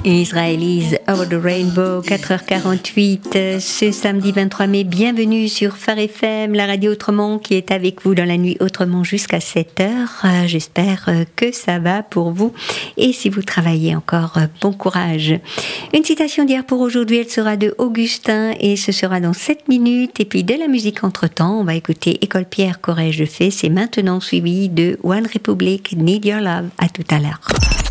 Israelis Over the Rainbow, 4h48, ce samedi 23 mai. Bienvenue sur Phare FM, la radio Autrement qui est avec vous dans la nuit autrement jusqu'à 7h. J'espère que ça va pour vous. Et si vous travaillez encore, bon courage. Une citation d'hier pour aujourd'hui, elle sera de Augustin et ce sera dans 7 minutes. Et puis de la musique entre-temps, on va écouter École Pierre qu'aurais-je fait. C'est maintenant suivi de One Republic, Need Your Love. À tout à l'heure.